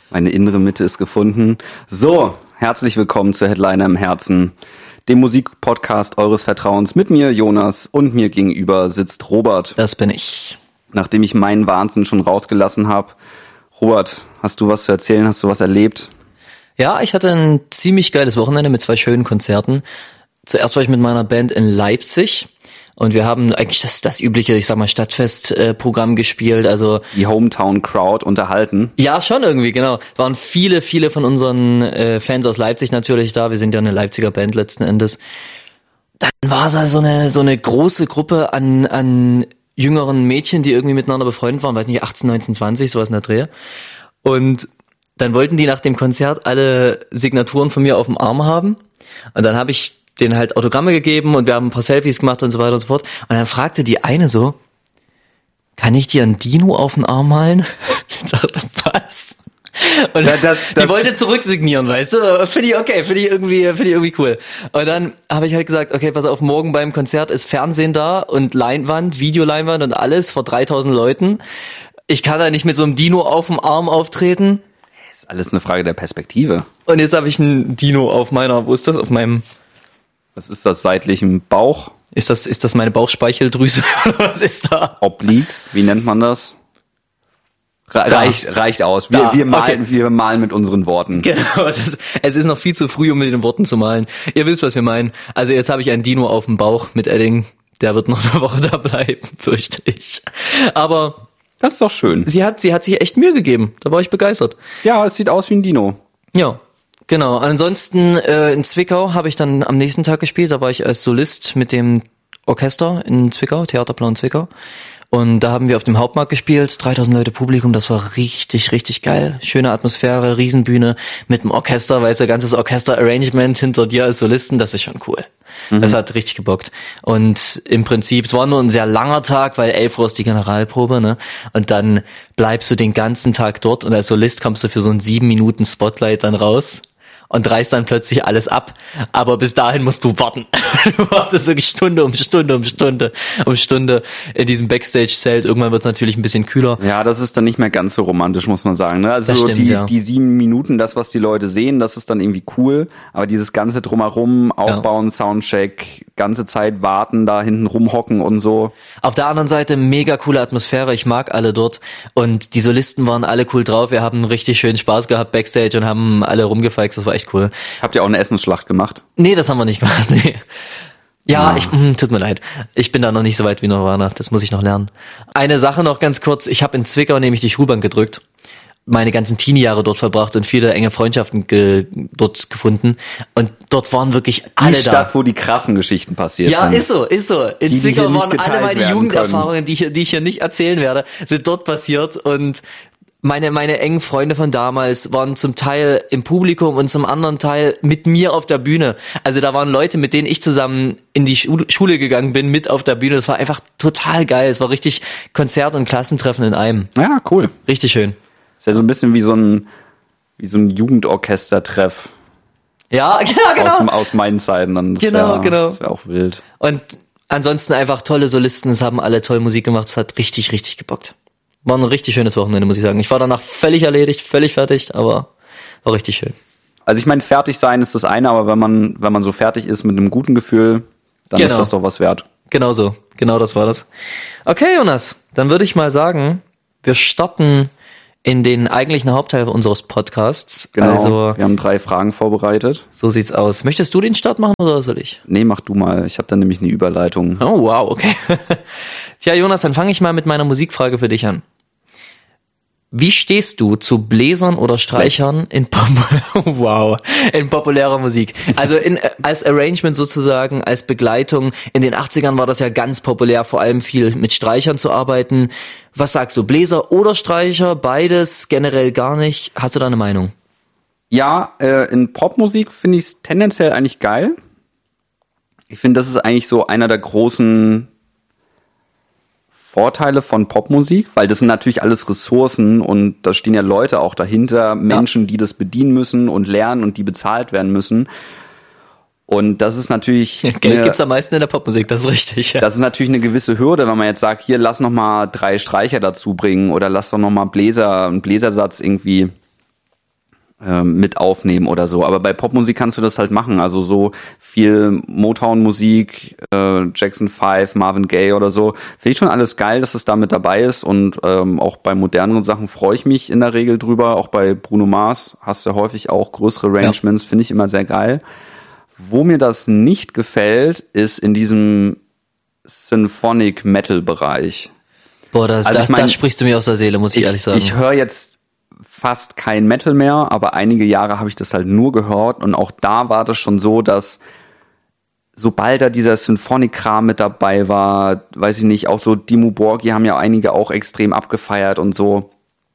Meine innere Mitte ist gefunden. So, herzlich willkommen zu Headliner im Herzen, dem Musikpodcast eures Vertrauens mit mir, Jonas, und mir gegenüber sitzt Robert. Das bin ich. Nachdem ich meinen Wahnsinn schon rausgelassen habe. Robert, hast du was zu erzählen? Hast du was erlebt? Ja, ich hatte ein ziemlich geiles Wochenende mit 2 schönen Konzerten. Zuerst war ich mit meiner Band in Leipzig. Und wir haben eigentlich das übliche, ich sag mal, Stadtfest-Programm gespielt, also die Hometown-Crowd unterhalten. Ja, schon irgendwie, genau. Waren viele von unseren Fans aus Leipzig natürlich da. Wir sind ja eine Leipziger Band letzten Endes. Dann war es so eine große Gruppe an jüngeren Mädchen, die irgendwie miteinander befreundet waren, weiß nicht, 18, 19, 20, sowas in der Dreh. Und dann wollten die nach dem Konzert alle Signaturen von mir auf dem Arm haben. Und dann habe ich denen halt Autogramme gegeben und wir haben ein paar Selfies gemacht und so weiter und so fort. Und dann fragte die eine so, kann ich dir ein Dino auf den Arm malen? Ich dachte, was? Und ja, die wollte zurücksignieren, weißt du? Finde ich okay, finde ich irgendwie cool. Und dann habe ich halt gesagt, okay, pass auf, morgen beim Konzert ist Fernsehen da und Leinwand, Videoleinwand und alles vor 3000 Leuten. Ich kann da nicht mit so einem Dino auf dem Arm auftreten. Das ist alles eine Frage der Perspektive. Und jetzt habe ich ein Dino auf meiner, wo ist das? Auf meinem... Was ist das, seitlich im Bauch? Ist das meine Bauchspeicheldrüse? Was ist da? Obliques, wie nennt man das? Reicht aus. Wir malen mit unseren Worten. Genau, es ist noch viel zu früh, um mit den Worten zu malen. Ihr wisst, was wir meinen. Also jetzt habe ich einen Dino auf dem Bauch mit Edding. Der wird noch eine Woche da bleiben, fürchte ich. Aber das ist doch schön. Sie hat sich echt Mühe gegeben. Da war ich begeistert. Ja, es sieht aus wie ein Dino. Ja. Genau, ansonsten in Zwickau habe ich dann am nächsten Tag gespielt, da war ich als Solist mit dem Orchester in Zwickau, Theaterplan Zwickau. Und da haben wir auf dem Hauptmarkt gespielt, 3000 Leute Publikum, das war richtig geil. Schöne Atmosphäre, Riesenbühne mit dem Orchester, weißt du, ganzes Orchester-Arrangement hinter dir als Solisten, das ist schon cool. Mhm. Das hat richtig gebockt. Und im Prinzip, es war nur ein sehr langer Tag, weil 11 Uhr ist die Generalprobe, ne? Und dann bleibst du den ganzen Tag dort und als Solist kommst du für so einen 7 Minuten Spotlight dann raus. Und reißt dann plötzlich alles ab. Aber bis dahin musst du warten. Du wartest wirklich Stunde in diesem Backstage-Zelt. Irgendwann wird es natürlich ein bisschen kühler. Ja, das ist dann nicht mehr ganz so romantisch, muss man sagen. Ne? Also stimmt, die 7 Minuten, das, was die Leute sehen, das ist dann irgendwie cool. Aber dieses ganze Drumherum, Aufbauen, Soundcheck, ganze Zeit warten, da hinten rumhocken und so. Auf der anderen Seite mega coole Atmosphäre. Ich mag alle dort. Und die Solisten waren alle cool drauf. Wir haben richtig schönen Spaß gehabt Backstage und haben alle rumgefeixt. Das war echt cool. Habt ihr auch eine Essensschlacht gemacht? Nee, das haben wir nicht gemacht. Nee. Ja, tut mir leid. Ich bin da noch nicht so weit wie Nirvana. Das muss ich noch lernen. Eine Sache noch ganz kurz. Ich habe in Zwickau nämlich die Schulbank gedrückt. Meine ganzen Teenie-Jahre dort verbracht und viele enge Freundschaften dort gefunden. Und dort waren wirklich alle da. Die Stadt, wo die krassen Geschichten passiert sind. Ja, ist so. In Zwickau waren alle meine Jugenderfahrungen, die ich hier nicht erzählen werde, sind dort passiert. Und meine engen Freunde von damals waren zum Teil im Publikum und zum anderen Teil mit mir auf der Bühne. Also da waren Leute, mit denen ich zusammen in die Schule gegangen bin, mit auf der Bühne. Das war einfach total geil. Es war richtig Konzert- und Klassentreffen in einem. Ja, cool. Richtig schön. Ist ja so ein bisschen wie so ein Jugendorchester-Treff. Ja, genau. Aus meinen Zeiten. Dann genau. Das wäre auch wild. Und ansonsten einfach tolle Solisten. Es haben alle toll Musik gemacht. Es hat richtig gebockt. War ein richtig schönes Wochenende, muss ich sagen. Ich war danach völlig erledigt, völlig fertig, aber war richtig schön. Also ich meine, fertig sein ist das eine, aber wenn man so fertig ist mit einem guten Gefühl, dann ist das doch was wert. Genau so. Genau das war das. Okay, Jonas, dann würde ich mal sagen, wir starten in den eigentlichen Hauptteil unseres Podcasts. Genau, also, wir haben 3 Fragen vorbereitet. So sieht's aus. Möchtest du den Start machen oder soll ich? Nee, mach du mal. Ich habe da nämlich eine Überleitung. Oh, wow, okay. Tja, Jonas, dann fange ich mal mit meiner Musikfrage für dich an. Wie stehst du zu Bläsern oder Streichern in populärer Musik? Also als Arrangement sozusagen, als Begleitung. In den 80ern war das ja ganz populär, vor allem viel mit Streichern zu arbeiten. Was sagst du, Bläser oder Streicher? Beides, generell gar nicht. Hast du da eine Meinung? Ja, in Popmusik finde ich es tendenziell eigentlich geil. Ich finde, das ist eigentlich so einer der großen Vorteile von Popmusik, weil das sind natürlich alles Ressourcen und da stehen ja Leute auch dahinter, Menschen, die das bedienen müssen und lernen und die bezahlt werden müssen. Und das ist natürlich... Geld gibt's am meisten in der Popmusik, das ist richtig. Ja. Das ist natürlich eine gewisse Hürde, wenn man jetzt sagt, hier, lass noch mal 3 Streicher dazu bringen oder lass doch noch mal einen Bläsersatz irgendwie mit aufnehmen oder so. Aber bei Popmusik kannst du das halt machen. Also so viel Motown-Musik, Jackson 5, Marvin Gaye oder so. Finde ich schon alles geil, dass es da mit dabei ist. Und auch bei moderneren Sachen freue ich mich in der Regel drüber. Auch bei Bruno Mars hast du ja häufig auch größere Arrangements. Finde ich immer sehr geil. Wo mir das nicht gefällt, ist in diesem Symphonic Metal Bereich. Boah, da sprichst du mir aus der Seele, muss ich ehrlich sagen. Ich höre jetzt fast kein Metal mehr, aber einige Jahre habe ich das halt nur gehört und auch da war das schon so, dass sobald da dieser Symphonic-Kram mit dabei war, weiß ich nicht, auch so Dimmu Borgir haben ja einige auch extrem abgefeiert und so.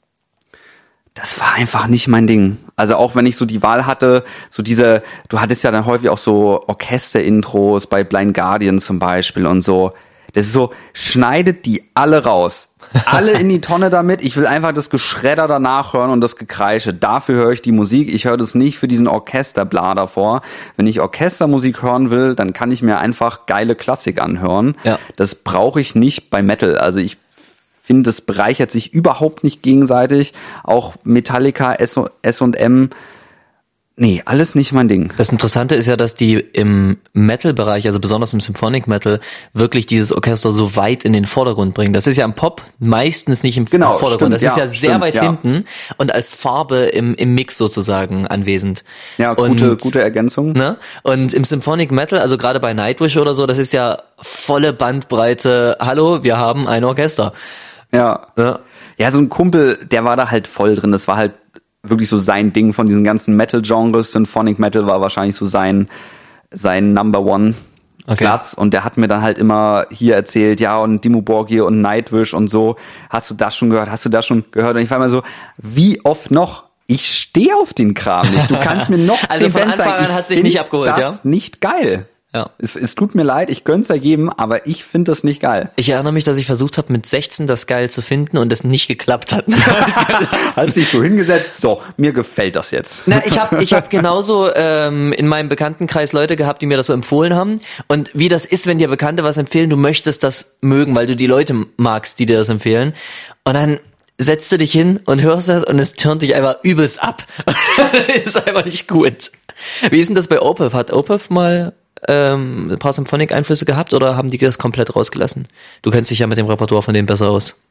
Das war einfach nicht mein Ding. Also auch wenn ich so die Wahl hatte, du hattest ja dann häufig auch so Orchester-Intros bei Blind Guardian zum Beispiel und so. Das ist so, schneidet die alle raus. Alle in die Tonne damit. Ich will einfach das Geschredder danach hören und das Gekreische. Dafür höre ich die Musik. Ich höre das nicht für diesen Orchesterbla davor. Wenn ich Orchestermusik hören will, dann kann ich mir einfach geile Klassik anhören. Ja. Das brauche ich nicht bei Metal. Also ich finde, das bereichert sich überhaupt nicht gegenseitig. Auch Metallica, S&M. Nee, alles nicht mein Ding. Das Interessante ist ja, dass die im Metal-Bereich, also besonders im Symphonic Metal, wirklich dieses Orchester so weit in den Vordergrund bringen. Das ist ja im Pop meistens nicht im Vordergrund. Stimmt, das ist ja sehr weit hinten und als Farbe im Mix sozusagen anwesend. Ja, gute Ergänzung. Ne? Und im Symphonic Metal, also gerade bei Nightwish oder so, das ist ja volle Bandbreite. Hallo, wir haben ein Orchester. Ja. Ja, so ein Kumpel, der war da halt voll drin. Das war halt wirklich so sein Ding von diesen ganzen Metal-Genres. Symphonic Metal war wahrscheinlich so sein Number One Platz. Und der hat mir dann halt immer hier erzählt, ja, und Dimmu Borgir und Nightwish und so. Hast du das schon gehört? Und ich war immer so, wie oft noch? Ich stehe auf den Kram nicht. Du kannst mir noch also 10 Bands sagen, ich hat sich nicht abgeholt, das nicht geil. Ja. Es tut mir leid, ich gönn's ja jedem, aber ich finde das nicht geil. Ich erinnere mich, dass ich versucht habe, mit 16 das geil zu finden und es nicht geklappt hat. Hast dich so hingesetzt, so, mir gefällt das jetzt. Na, ich hab genauso in meinem Bekanntenkreis Leute gehabt, die mir das so empfohlen haben. Und wie das ist, wenn dir Bekannte was empfehlen, du möchtest das mögen, weil du die Leute magst, die dir das empfehlen. Und dann setzt du dich hin und hörst das und es turnt dich einfach übelst ab. Ist einfach nicht gut. Wie ist denn das bei Opeth? Hat Opeth mal ein paar Symphonic-Einflüsse gehabt oder haben die das komplett rausgelassen? Du kennst dich ja mit dem Repertoire von denen besser aus.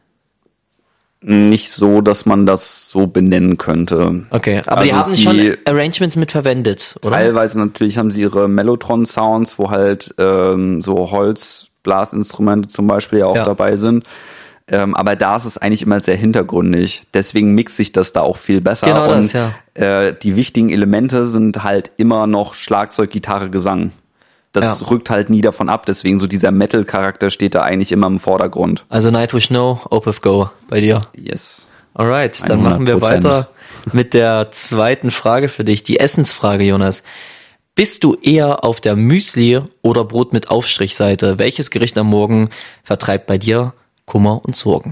Nicht so, dass man das so benennen könnte. Okay, aber die haben schon Arrangements mit verwendet, oder? Teilweise natürlich haben sie ihre Mellotron-Sounds, wo halt so Holzblasinstrumente zum Beispiel auch dabei sind. Aber da ist es eigentlich immer sehr hintergründig. Deswegen mixe ich das da auch viel besser. Genau das, und die wichtigen Elemente sind halt immer noch Schlagzeug, Gitarre, Gesang. Das rückt halt nie davon ab. Deswegen so dieser Metal-Charakter steht da eigentlich immer im Vordergrund. Also Nightwish No, Opeth Go bei dir. Yes. Alright, dann 100%. Machen wir weiter mit der zweiten Frage für dich. Die Essensfrage, Jonas. Bist du eher auf der Müsli- oder Brot mit Aufstrichseite? Welches Gericht am Morgen vertreibt bei dir Kummer und Sorgen?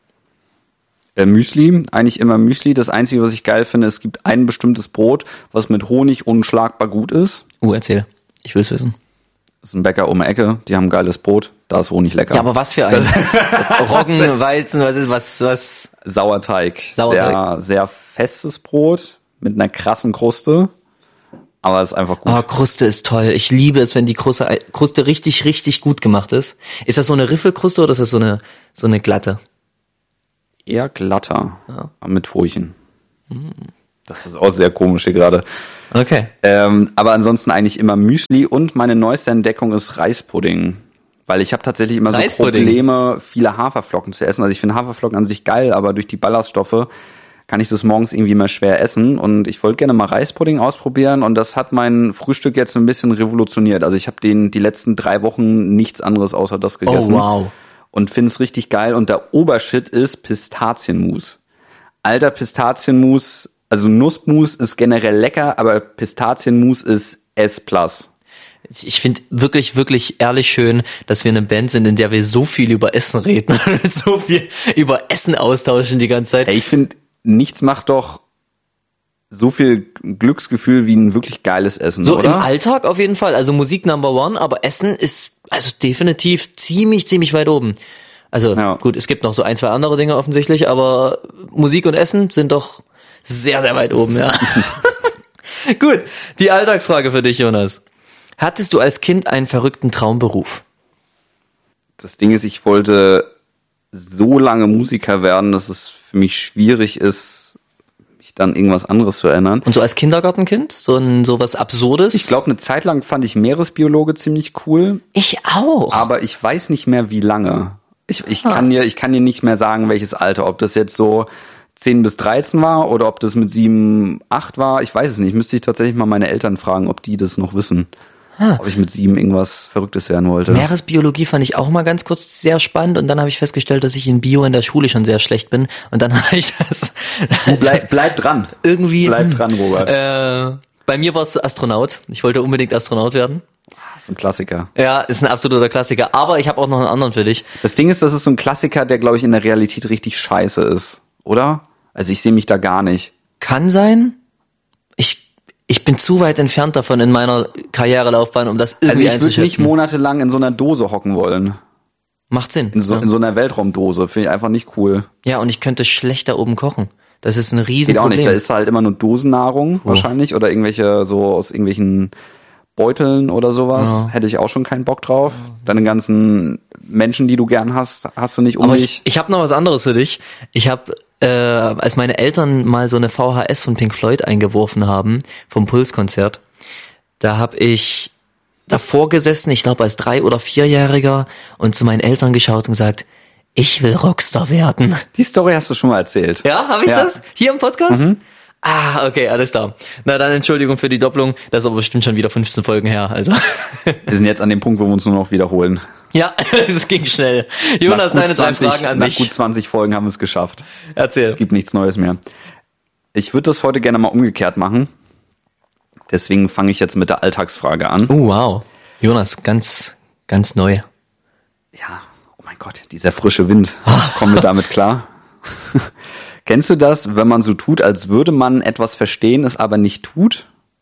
Müsli, eigentlich immer Müsli. Das Einzige, was ich geil finde, es gibt ein bestimmtes Brot, was mit Honig unschlagbar gut ist. Erzähl. Ich will's wissen. Das ist ein Bäcker um die Ecke, die haben geiles Brot, da ist Honig lecker. Ja, aber was für eins? Roggen, Weizen, was? Sauerteig. Sehr, sehr festes Brot mit einer krassen Kruste. Aber es ist einfach gut. Oh, Kruste ist toll. Ich liebe es, wenn die Kruste richtig, richtig gut gemacht ist. Ist das so eine Riffelkruste oder ist das so eine glatte? Eher glatter. Ja. Mit Furchen. Das ist auch sehr komisch hier gerade. Okay. Aber ansonsten eigentlich immer Müsli und meine neueste Entdeckung ist Reispudding. Weil ich habe tatsächlich immer so Probleme, viele Haferflocken zu essen. Also ich finde Haferflocken an sich geil, aber durch die Ballaststoffe kann ich das morgens irgendwie mal schwer essen. Und ich wollte gerne mal Reispudding ausprobieren und das hat mein Frühstück jetzt ein bisschen revolutioniert. Also ich habe die letzten 3 Wochen nichts anderes außer das gegessen. Oh, wow. Und finde es richtig geil. Und der Obershit ist Pistazienmus. Alter, Pistazienmus, also Nussmus ist generell lecker, aber Pistazienmus ist S+. Ich finde wirklich, wirklich ehrlich schön, dass wir eine Band sind, in der wir so viel über Essen reden, so viel über Essen austauschen die ganze Zeit. Ich finde, nichts macht doch so viel Glücksgefühl wie ein wirklich geiles Essen, so oder? Im Alltag auf jeden Fall. Also Musik Number One, aber Essen ist also definitiv ziemlich weit oben. Also gut, es gibt noch so 1, 2 andere Dinge offensichtlich, aber Musik und Essen sind doch Sehr, sehr weit oben, ja. Gut, die Alltagsfrage für dich, Jonas. Hattest du als Kind einen verrückten Traumberuf? Das Ding ist, ich wollte so lange Musiker werden, dass es für mich schwierig ist, mich dann irgendwas anderes zu erinnern. Und so als Kindergartenkind? So was Absurdes? Ich glaube, eine Zeit lang fand ich Meeresbiologe ziemlich cool. Ich auch. Aber ich weiß nicht mehr, wie lange. Ich kann dir nicht mehr sagen, welches Alter. Ob das jetzt so 10 bis 13 war oder ob das mit 7, 8 war. Ich weiß es nicht. Müsste ich tatsächlich mal meine Eltern fragen, ob die das noch wissen. Ob ich mit 7 irgendwas Verrücktes werden wollte. Meeresbiologie fand ich auch mal ganz kurz sehr spannend und dann habe ich festgestellt, dass ich in Bio in der Schule schon sehr schlecht bin und dann habe ich das... Bleib dran. Irgendwie... Bleib dran, Robert. Bei mir war es Astronaut. Ich wollte unbedingt Astronaut werden. Das ist ein Klassiker. Ja, ist ein absoluter Klassiker. Aber ich habe auch noch einen anderen für dich. Das Ding ist, das ist so ein Klassiker, der, glaube ich, in der Realität richtig scheiße ist. Oder? Also ich sehe mich da gar nicht. Kann sein. Ich bin zu weit entfernt davon in meiner Karrierelaufbahn, um das irgendwie einzuschätzen. Also ich würde nicht monatelang in so einer Dose hocken wollen. Macht Sinn. In so einer Weltraumdose. Finde ich einfach nicht cool. Ja, und ich könnte schlecht da oben kochen. Das ist ein Riesenproblem. Geht auch nicht. Da ist halt immer nur Dosennahrung wahrscheinlich oder irgendwelche so aus irgendwelchen Beuteln oder sowas. Ja. Hätte ich auch schon keinen Bock drauf. Deine ganzen Menschen, die du gern hast du nicht um dich. Ich habe noch was anderes für dich. Ich habe als meine Eltern mal so eine VHS von Pink Floyd eingeworfen haben, vom Pulskonzert, da habe ich davor gesessen, ich glaube als 3- oder 4-Jähriger und zu meinen Eltern geschaut und gesagt, ich will Rockstar werden. Die Story hast du schon mal erzählt. Ja, habe ich das? Hier im Podcast? Mhm. Ah, okay, alles klar. Na dann Entschuldigung für die Doppelung, das ist aber bestimmt schon wieder 15 Folgen her. Also wir sind jetzt an dem Punkt, wo wir uns nur noch wiederholen. Ja, es ging schnell. Jonas, deine 3 Fragen an mich. Nach gut 20 Folgen haben wir es geschafft. Erzähl. Es gibt nichts Neues mehr. Ich würde das heute gerne mal umgekehrt machen. Deswegen fange ich jetzt mit der Alltagsfrage an. Oh, wow. Jonas, ganz, ganz neu. Ja, oh mein Gott, dieser frische Wind. Kommen wir damit klar? Kennst du das, wenn man so tut, als würde man etwas verstehen, es aber nicht tut?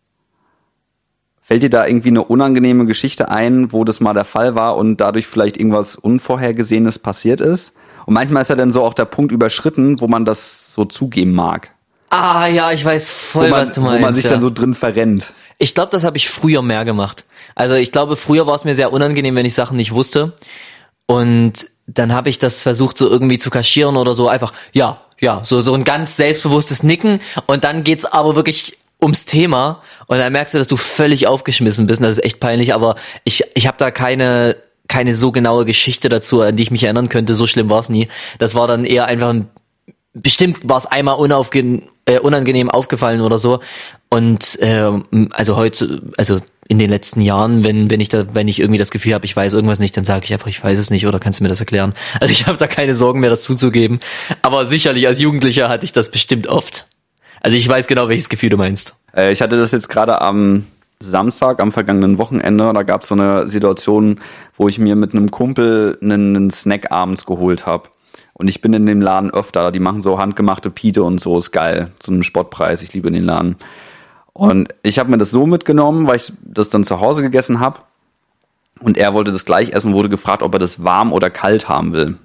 Fällt dir da irgendwie eine unangenehme Geschichte ein, wo das mal der Fall war und dadurch vielleicht irgendwas Unvorhergesehenes passiert ist? Und manchmal ist ja dann so auch der Punkt überschritten, wo man das so zugeben mag. Ah ja, ich weiß voll, was du meinst. Wo man sich dann so drin verrennt. Ich glaube, das habe ich früher mehr gemacht. Also ich glaube, früher war es mir sehr unangenehm, wenn ich Sachen nicht wusste. Und dann habe ich das versucht so irgendwie zu kaschieren oder so einfach, ja, so ein ganz selbstbewusstes Nicken und dann geht's aber wirklich ums Thema und dann merkst du, dass du völlig aufgeschmissen bist und das ist echt peinlich, aber ich habe da keine so genaue Geschichte dazu, an die ich mich erinnern könnte, so schlimm war's nie. Das war dann eher einfach, bestimmt war's einmal unangenehm aufgefallen oder so und also in den letzten Jahren, wenn ich irgendwie das Gefühl habe, ich weiß irgendwas nicht, dann sage ich einfach, ich weiß es nicht oder kannst du mir das erklären? Also ich habe da keine Sorgen mehr, das zuzugeben. Aber sicherlich als Jugendlicher hatte ich das bestimmt oft. Also ich weiß genau, welches Gefühl du meinst. Ich hatte das jetzt gerade am Samstag, am vergangenen Wochenende. Da gab es so eine Situation, wo ich mir mit einem Kumpel einen Snack abends geholt habe. Und ich bin in dem Laden öfter. Die machen so handgemachte Pite und so, ist geil. So einen Spottpreis, ich liebe den Laden. Und ich habe mir das so mitgenommen, weil ich das dann zu Hause gegessen habe. Und er wollte das gleich essen, wurde gefragt, ob er das warm oder kalt haben will.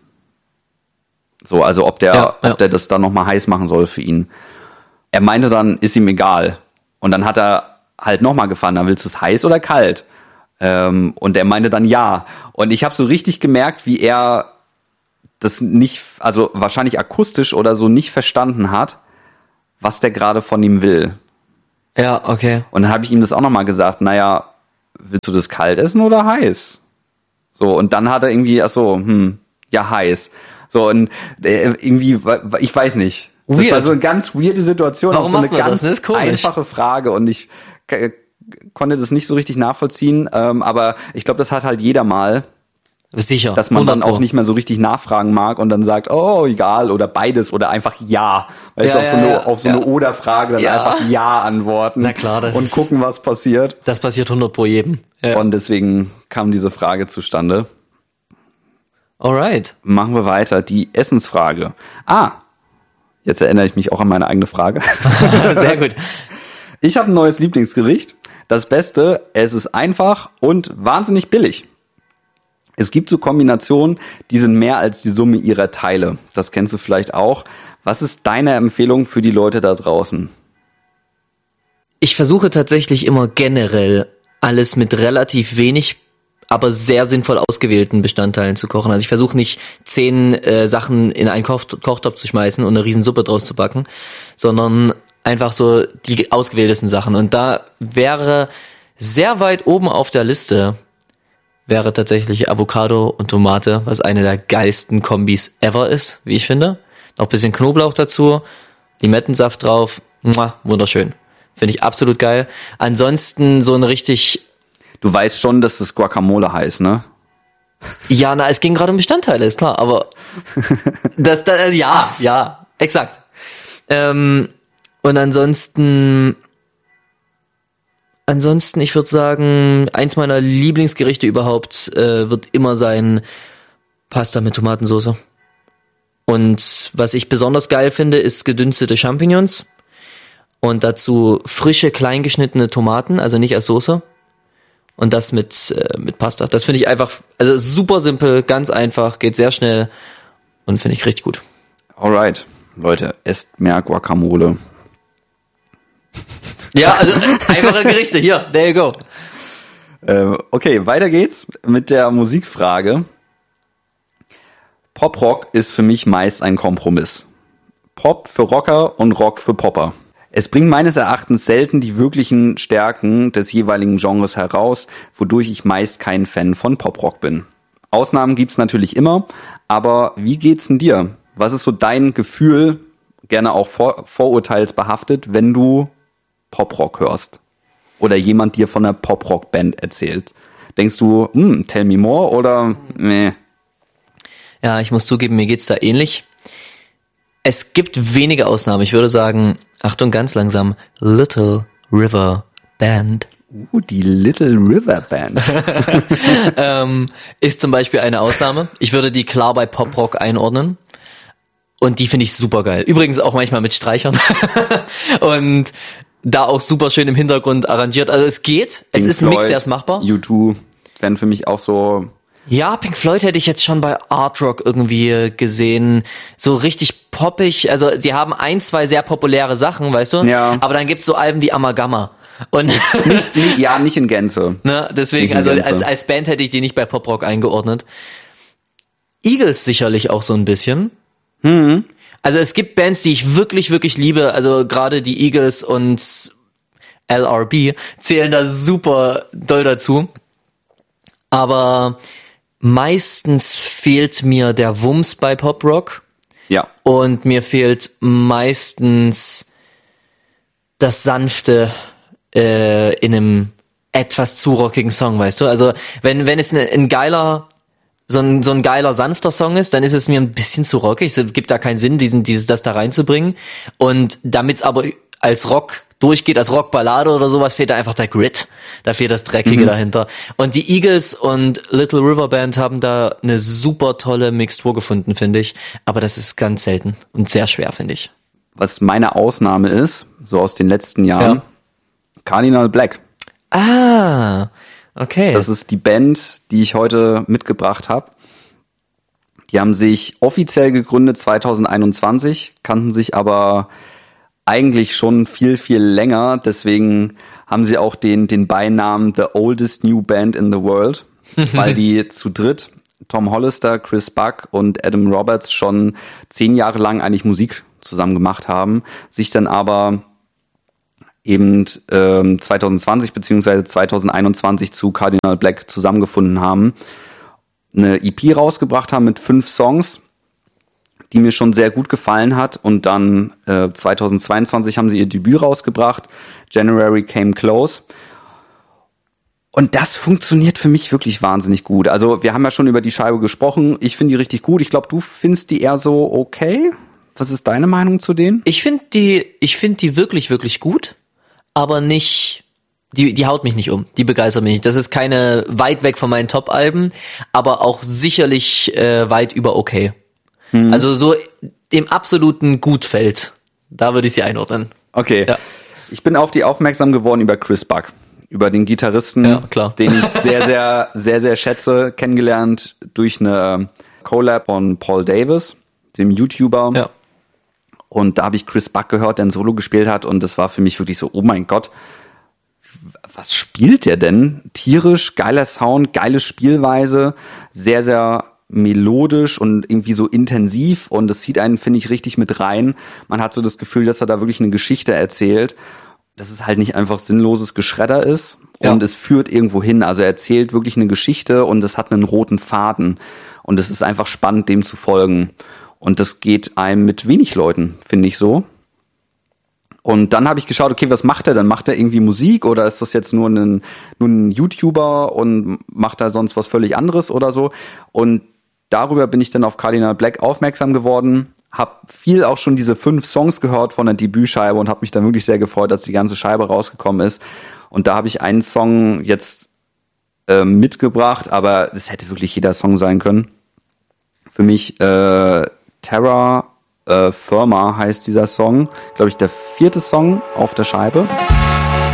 So, also ob der das dann nochmal heiß machen soll für ihn. Er meinte dann, ist ihm egal. Und dann hat er halt nochmal gefragt, dann willst du es heiß oder kalt? Und er meinte dann ja. Und ich habe so richtig gemerkt, wie er das nicht, also wahrscheinlich akustisch oder so nicht verstanden hat, was der gerade von ihm will. Ja, okay. Und dann habe ich ihm das auch nochmal gesagt, naja, willst du das kalt essen oder heiß? So, und dann hat er irgendwie, ja, heiß. So, und irgendwie, ich weiß nicht. Weird. Das war so eine ganz weirde Situation, Warum auch so eine ganz einfache Frage und ich konnte das nicht so richtig nachvollziehen, aber ich glaube, das hat halt jeder mal. Sicher. Dass man dann auch nicht mehr so richtig nachfragen mag und dann sagt, oh, egal, oder beides, oder einfach ja. Weißt du, auf so eine Oder-Frage dann einfach ja antworten. Na klar, und gucken, was passiert. Das passiert 100 pro jedem. Ja. Und deswegen kam diese Frage zustande. Alright. Machen wir weiter. Die Essensfrage. Jetzt erinnere ich mich auch an meine eigene Frage. Sehr gut. Ich habe ein neues Lieblingsgericht. Das Beste, es ist einfach und wahnsinnig billig. Es gibt so Kombinationen, die sind mehr als die Summe ihrer Teile. Das kennst du vielleicht auch. Was ist deine Empfehlung für die Leute da draußen? Ich versuche tatsächlich immer generell alles mit relativ wenig, aber sehr sinnvoll ausgewählten Bestandteilen zu kochen. Also ich versuche nicht 10 Sachen in einen Kochtopf zu schmeißen und eine riesen Suppe draus zu backen, sondern einfach so die ausgewähltesten Sachen. Und da wäre sehr weit oben auf der Liste wäre tatsächlich Avocado und Tomate, was eine der geilsten Kombis ever ist, wie ich finde. Noch ein bisschen Knoblauch dazu, Limettensaft drauf, wunderschön. Finde ich absolut geil. Ansonsten so ein richtig... Du weißt schon, dass das Guacamole heißt, ne? Ja, es ging gerade um Bestandteile, ist klar, aber ja, exakt. Und ansonsten, ich würde sagen, eins meiner Lieblingsgerichte überhaupt wird immer sein Pasta mit Tomatensauce. Und was ich besonders geil finde, ist gedünstete Champignons und dazu frische, kleingeschnittene Tomaten, also nicht als Soße. Und das mit Pasta. Das finde ich einfach, also super simpel, ganz einfach, geht sehr schnell und finde ich richtig gut. Alright, Leute, esst mehr Guacamole. Ja, also einfache Gerichte, hier, there you go. Okay, weiter geht's mit der Musikfrage. Pop-Rock ist für mich meist ein Kompromiss. Pop für Rocker und Rock für Popper. Es bringt meines Erachtens selten die wirklichen Stärken des jeweiligen Genres heraus, wodurch ich meist kein Fan von Pop-Rock bin. Ausnahmen gibt's natürlich immer, aber wie geht's denn dir? Was ist so dein Gefühl, gerne auch vorurteilsbehaftet, wenn du Pop-Rock hörst? Oder jemand dir von einer Pop-Rock-Band erzählt? Denkst du, tell me more oder meh? Ja, ich muss zugeben, mir geht's da ähnlich. Es gibt wenige Ausnahmen. Ich würde sagen, Achtung, ganz langsam, Little River Band. Die Little River Band. Ist zum Beispiel eine Ausnahme. Ich würde die klar bei Pop-Rock einordnen. Und die finde ich super geil. Übrigens auch manchmal mit Streichern. Und da auch super schön im Hintergrund arrangiert. Also es geht. Es ist ein Mix, der ist machbar. U2 wären für mich auch so... Ja, Pink Floyd hätte ich jetzt schon bei Art Rock irgendwie gesehen. So richtig poppig. Also sie haben 1, 2 sehr populäre Sachen, weißt du? Ja. Aber dann gibt's so Alben wie Amalgama. Und nicht in Gänze. Ne, deswegen, also als Band hätte ich die nicht bei Pop-Rock eingeordnet. Eagles sicherlich auch so ein bisschen. Also es gibt Bands, die ich wirklich, wirklich liebe. Also gerade die Eagles und LRB zählen da super doll dazu. Aber meistens fehlt mir der Wumms bei Pop-Rock. Ja. Und mir fehlt meistens das Sanfte in einem etwas zu rockigen Song, weißt du? Also wenn es ein geiler, so ein geiler, sanfter Song ist, dann ist es mir ein bisschen zu rockig. Es gibt da keinen Sinn, das da reinzubringen. Und damit es aber als Rock durchgeht, als Rockballade oder sowas, fehlt da einfach der Grit. Da fehlt das Dreckige dahinter. Und die Eagles und Little River Band haben da eine super tolle Mixtur gefunden, finde ich. Aber das ist ganz selten und sehr schwer, finde ich. Was meine Ausnahme ist, so aus den letzten Jahren, Cardinal Black. Ah, okay. Das ist die Band, die ich heute mitgebracht habe. Die haben sich offiziell gegründet 2021, kannten sich aber eigentlich schon viel, viel länger. Deswegen haben sie auch den Beinamen The Oldest New Band in the World, weil die zu dritt, Tom Hollister, Chris Buck und Adam Roberts, schon 10 Jahre lang eigentlich Musik zusammen gemacht haben, sich dann aber eben 2020 bzw. 2021 zu Cardinal Black zusammengefunden haben, eine EP rausgebracht haben mit 5 Songs, die mir schon sehr gut gefallen hat, und dann 2022 haben sie ihr Debüt rausgebracht, January Came Close, und das funktioniert für mich wirklich wahnsinnig gut. Also wir haben ja schon über die Scheibe gesprochen, ich finde die richtig gut, ich glaube, du findest die eher so okay. Was ist deine Meinung zu denen? Ich finde die wirklich, wirklich gut, aber nicht, die haut mich nicht um, die begeistert mich nicht. Das ist keine weit weg von meinen Top-Alben, aber auch sicherlich weit über okay. Also so im absoluten Gutfeld, da würde ich sie einordnen. Okay, ja. Ich bin auf die aufmerksam geworden über Chris Buck, über den Gitarristen, ja, klar, den ich sehr, sehr, sehr, sehr schätze, kennengelernt durch eine Collab von Paul Davis, dem YouTuber. Ja. Und da habe ich Chris Buck gehört, der ein Solo gespielt hat. Und das war für mich wirklich so, oh mein Gott, was spielt der denn? Tierisch, geiler Sound, geile Spielweise, sehr, sehr melodisch und irgendwie so intensiv. Und das zieht einen, finde ich, richtig mit rein. Man hat so das Gefühl, dass er da wirklich eine Geschichte erzählt. Dass es halt nicht einfach sinnloses Geschredder ist. Und es führt irgendwo hin. Also er erzählt wirklich eine Geschichte und es hat einen roten Faden. Und es ist einfach spannend, dem zu folgen. Und das geht einem mit wenig Leuten, finde ich so. Und dann habe ich geschaut, okay, was macht er denn? Macht er irgendwie Musik oder ist das jetzt nur ein YouTuber und macht er sonst was völlig anderes oder so? Und darüber bin ich dann auf Kardinal Black aufmerksam geworden, habe viel auch schon diese 5 Songs gehört von der Debütscheibe und habe mich dann wirklich sehr gefreut, als die ganze Scheibe rausgekommen ist. Und da habe ich einen Song jetzt mitgebracht, aber das hätte wirklich jeder Song sein können. Für mich Terra Firma heißt dieser Song, glaube ich, der 4. Song auf der Scheibe.